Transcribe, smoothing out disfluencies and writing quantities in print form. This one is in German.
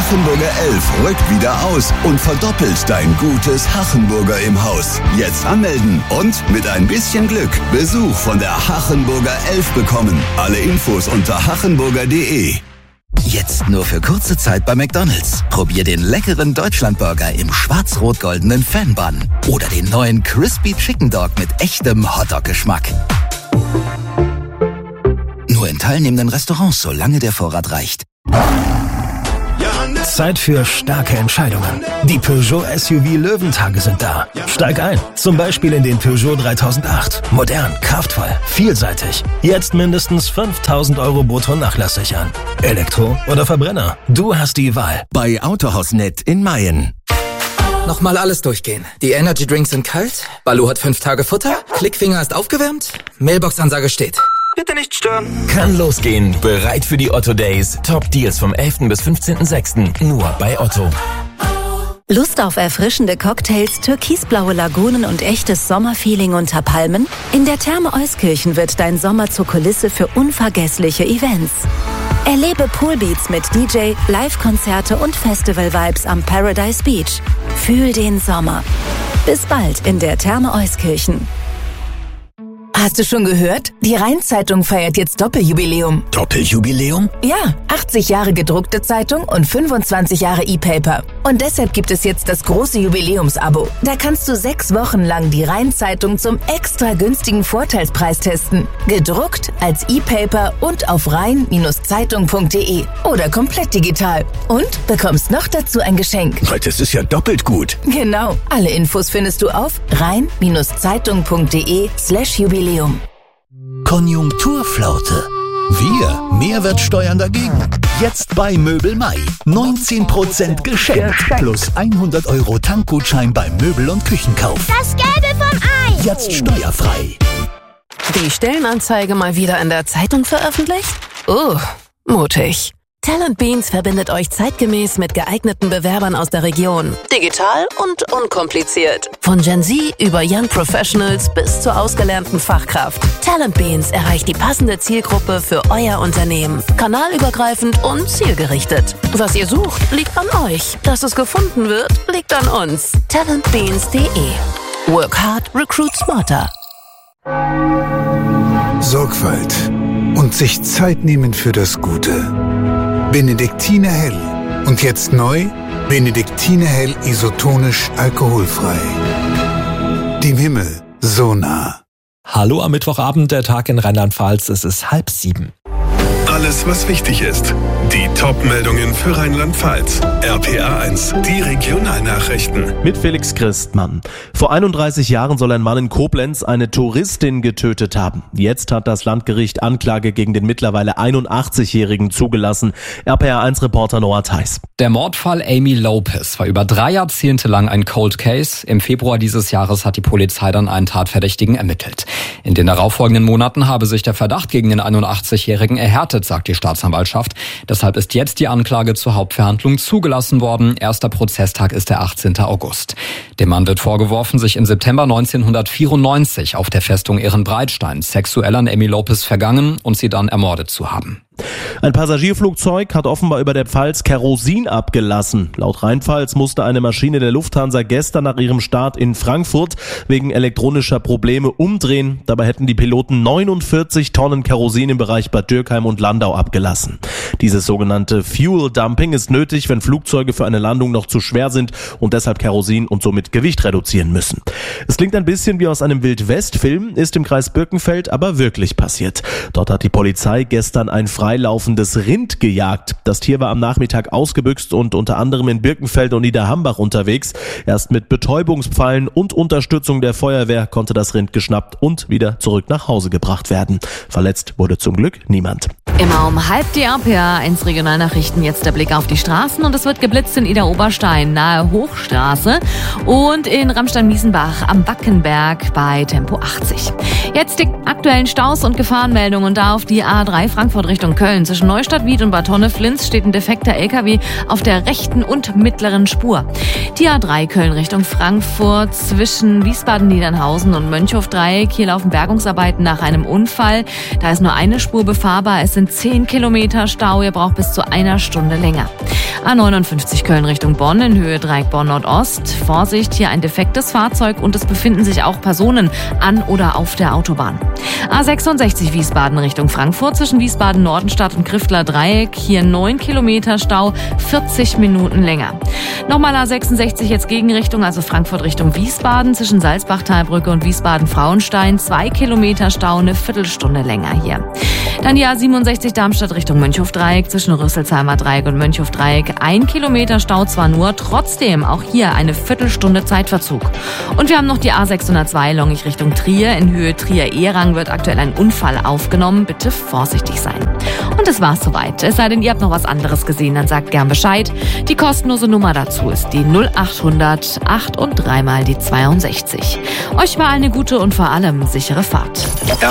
Hachenburger 11 rückt wieder aus und verdoppelt dein gutes Hachenburger im Haus. Jetzt anmelden und mit ein bisschen Glück Besuch von der Hachenburger 11 bekommen. Alle Infos unter hachenburger.de. Jetzt nur für kurze Zeit bei McDonald's. Probier den leckeren Deutschlandburger im schwarz-rot-goldenen Fan-Bun. Oder den neuen Crispy Chicken Dog mit echtem Hotdog-Geschmack. Nur in teilnehmenden Restaurants, solange der Vorrat reicht. Zeit für starke Entscheidungen. Die Peugeot SUV Löwentage sind da. Steig ein, zum Beispiel in den Peugeot 3008. Modern, kraftvoll, vielseitig. Jetzt mindestens 5.000 € brutto nachlasssichern. Elektro oder Verbrenner? Du hast die Wahl. Bei Autohaus.net in Mayen. Nochmal alles durchgehen. Die Energy Drinks sind kalt, Baloo hat 5 Tage Futter, Klickfinger ist aufgewärmt, Mailbox-Ansage steht. Bitte nicht stören. Kann losgehen. Bereit für die Otto Days. Top Deals vom 11. bis 15.06. Nur bei Otto. Lust auf erfrischende Cocktails, türkisblaue Lagunen und echtes Sommerfeeling unter Palmen? In der Therme Euskirchen wird dein Sommer zur Kulisse für unvergessliche Events. Erlebe Poolbeats mit DJ, Live-Konzerte und Festival-Vibes am Paradise Beach. Fühl den Sommer. Bis bald in der Therme Euskirchen. Hast du schon gehört? Die Rhein-Zeitung feiert jetzt Doppeljubiläum. Doppeljubiläum? Ja, 80 Jahre gedruckte Zeitung und 25 Jahre E-Paper. Und deshalb gibt es jetzt das große Jubiläumsabo. Da kannst du 6 Wochen lang die Rhein-Zeitung zum extra günstigen Vorteilspreis testen. Gedruckt, als E-Paper und auf rhein-zeitung.de oder komplett digital. Und bekommst noch dazu ein Geschenk. Das ist ja doppelt gut. Genau. Alle Infos findest du auf rhein-zeitung.de/Jubiläum. Konjunkturflaute. Wir Mehrwertsteuern dagegen. Jetzt bei Möbel Mai. 19% Geschenk. Plus 100 € Tankgutschein beim Möbel- und Küchenkauf. Das Gelbe vom Ei. Jetzt steuerfrei. Die Stellenanzeige mal wieder in der Zeitung veröffentlicht? Mutig. Talent Beans verbindet euch zeitgemäß mit geeigneten Bewerbern aus der Region. Digital und unkompliziert. Von Gen Z über Young Professionals bis zur ausgelernten Fachkraft. Talent Beans erreicht die passende Zielgruppe für euer Unternehmen. Kanalübergreifend und zielgerichtet. Was ihr sucht, liegt an euch. Dass es gefunden wird, liegt an uns. Talentbeans.de. Work hard, recruit smarter. Sorgfalt und sich Zeit nehmen für das Gute. Benediktiner Hell. Und jetzt neu, Benediktiner Hell isotonisch alkoholfrei. Dem Himmel so nah. Hallo am Mittwochabend, der Tag in Rheinland-Pfalz, es ist 6:30. Alles, was wichtig ist. Die Top-Meldungen für Rheinland-Pfalz. RPA 1, die Regionalnachrichten. Mit Felix Christmann. Vor 31 Jahren soll ein Mann in Koblenz eine Touristin getötet haben. Jetzt hat das Landgericht Anklage gegen den mittlerweile 81-Jährigen zugelassen. RPA 1-Reporter Noah Theis. Der Mordfall Amy Lopez war über 3 Jahrzehnte lang ein Cold Case. Im Februar dieses Jahres hat die Polizei dann einen Tatverdächtigen ermittelt. In den darauffolgenden Monaten habe sich der Verdacht gegen den 81-Jährigen erhärtet, sagt die Staatsanwaltschaft. Deshalb ist jetzt die Anklage zur Hauptverhandlung zugelassen worden. Erster Prozesstag ist der 18. August. Dem Mann wird vorgeworfen, sich im September 1994 auf der Festung Ehrenbreitstein sexuell an Amy Lopez vergangen und sie dann ermordet zu haben. Ein Passagierflugzeug hat offenbar über der Pfalz Kerosin abgelassen. Laut Rheinpfalz musste eine Maschine der Lufthansa gestern nach ihrem Start in Frankfurt wegen elektronischer Probleme umdrehen. Dabei hätten die Piloten 49 Tonnen Kerosin im Bereich Bad Dürkheim und Landau abgelassen. Dieses sogenannte Fuel Dumping ist nötig, wenn Flugzeuge für eine Landung noch zu schwer sind und deshalb Kerosin und somit Gewicht reduzieren müssen. Es klingt ein bisschen wie aus einem Wild-West-Film, ist im Kreis Birkenfeld aber wirklich passiert. Dort hat die Polizei gestern ein freilaufendes Rind gejagt. Das Tier war am Nachmittag ausgebüxt und unter anderem in Birkenfeld und Niederhambach unterwegs. Erst mit Betäubungspfeilen und Unterstützung der Feuerwehr konnte das Rind geschnappt und wieder zurück nach Hause gebracht werden. Verletzt wurde zum Glück niemand. Immer um 12:30 die RPA 1 Regionalnachrichten. Jetzt der Blick auf die Straßen und es wird geblitzt in Idar-Oberstein nahe Hochstraße und in Ramstein-Miesenbach am Wackenberg bei Tempo 80. Jetzt die aktuellen Staus und Gefahrenmeldungen und da auf die A3 Frankfurt Richtung Köln. Zwischen Neustadt-Wied und Bad Honneflins steht ein defekter LKW auf der rechten und mittleren Spur. Die A3 Köln Richtung Frankfurt zwischen Wiesbaden-Niedernhausen und Mönchhof-Dreieck. Hier laufen Bergungsarbeiten nach einem Unfall. Da ist nur eine Spur befahrbar. Es sind 10 Kilometer Stau. Ihr braucht bis zu 1 Stunde länger. A59 Köln Richtung Bonn in Höhe Dreieck Bonn Nordost. Vorsicht, hier ein defektes Fahrzeug und es befinden sich auch Personen an oder auf der Autobahn. A66 Wiesbaden Richtung Frankfurt zwischen Wiesbaden Nordenstadt und Griftler Dreieck. Hier 9 Kilometer Stau, 40 Minuten länger. Nochmal A66 jetzt Gegenrichtung, also Frankfurt Richtung Wiesbaden zwischen Salzbachtalbrücke und Wiesbaden-Frauenstein. 2 Kilometer Stau, eine Viertelstunde länger hier. Dann die A67 Darmstadt Richtung Mönchhof-Dreieck zwischen Rüsselsheimer Dreieck und Mönchhof-Dreieck. 1 Kilometer Stau zwar nur, trotzdem auch hier eine Viertelstunde Zeitverzug. Und wir haben noch die A602 Longich Richtung Trier. In Höhe Trier-Ehrang wird aktuell ein Unfall aufgenommen. Bitte vorsichtig sein. Und das war's soweit. Es sei denn, ihr habt noch was anderes gesehen, dann sagt gern Bescheid. Die kostenlose Nummer dazu ist die 0800 8 und 3 mal die 62. Euch mal eine gute und vor allem sichere Fahrt.